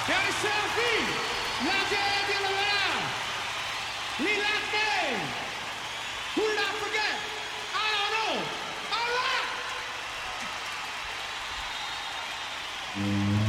Harry Selfie, Roger de la Lara, Lee Latte, who did I forget? I don't know. All right.